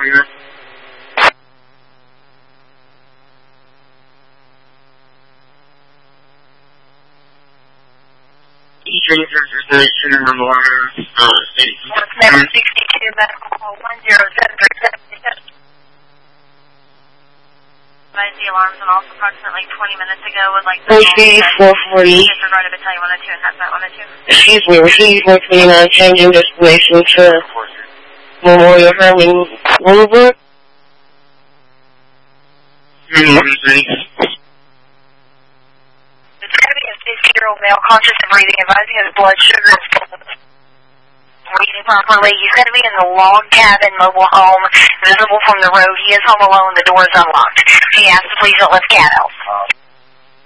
here. Street registration number 62 medical call 10737. Advised the alarms and also approximately 20 minutes ago would like to disregard a battalion 102 and hazmat 102. Excuse me, received 429 changing destination to Memorial Herman Boulevard. It's going to be a 50-year-old male conscious and breathing, advising his blood sugar is breathing properly. He's going to be in the log cabin mobile home, visible from the road. He is home alone. The door is unlocked. He asked to please don't lift cat out.